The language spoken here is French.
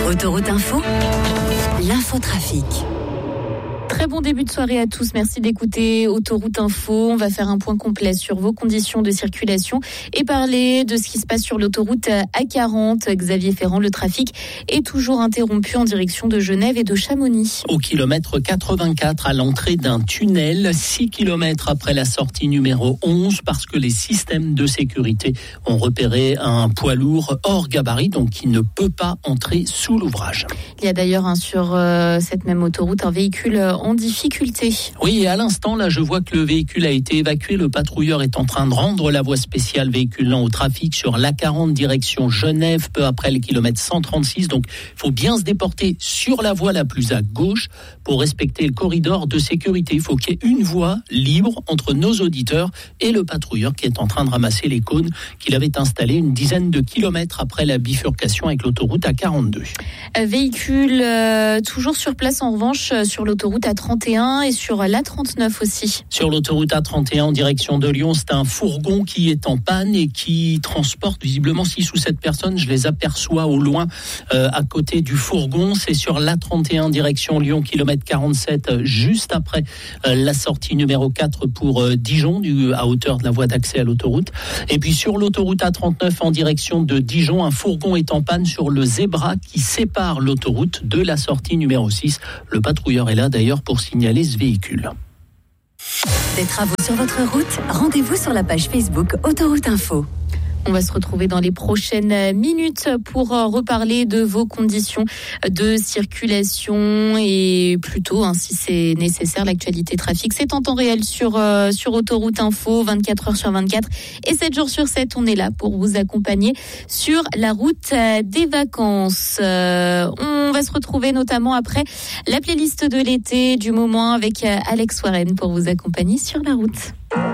Autoroute Info, l'infotrafic. Très bon début de soirée à tous. Merci d'écouter Autoroute Info. On va faire un point complet sur vos conditions de circulation et parler de ce qui se passe sur l'autoroute A40. Xavier Ferrand, le trafic est toujours interrompu en direction de Genève et de Chamonix. Au kilomètre 84 à l'entrée d'un tunnel, 6 kilomètres après la sortie numéro 11, parce que les systèmes de sécurité ont repéré un poids lourd hors gabarit, donc qui ne peut pas entrer sous l'ouvrage. Il y a d'ailleurs sur cette même autoroute un véhicule en difficulté. Oui, et à l'instant, là, je vois que le véhicule a été évacué. Le patrouilleur est en train de rendre la voie spéciale véhicule lent au trafic sur l'A40 direction Genève, peu après le kilomètre 136. Donc, il faut bien se déporter sur la voie la plus à gauche pour respecter le corridor de sécurité. Il faut qu'il y ait une voie libre entre nos auditeurs et le patrouilleur qui est en train de ramasser les cônes qu'il avait installés une dizaine de kilomètres après la bifurcation avec l'autoroute A42. Véhicule toujours sur place en revanche sur l'autoroute A31 et sur l'A39 aussi. Sur l'autoroute A31 en direction de Lyon, c'est un fourgon qui est en panne et qui transporte visiblement 6 ou 7 personnes. Je les aperçois au loin à côté du fourgon. C'est sur l'A31 direction Lyon, kilomètre 47, juste après la sortie numéro 4 pour Dijon, à hauteur de la voie d'accès à l'autoroute. Et puis sur l'autoroute A39 en direction de Dijon, un fourgon est en panne sur le zébra qui sépare l'autoroute de la sortie numéro 6. Le patrouilleur est là d'ailleurs pour signaler ce véhicule. Des travaux sur votre route, rendez-vous sur la page Facebook Autoroute Info. On va se retrouver dans les prochaines minutes pour reparler de vos conditions de circulation et plutôt, si c'est nécessaire, l'actualité trafic. C'est en temps réel sur Autoroute Info, 24 heures sur 24 et 7 jours sur 7. On est là pour vous accompagner sur la route des vacances. On va se retrouver notamment après la playlist de l'été du moment avec Alex Warren pour vous accompagner sur la route.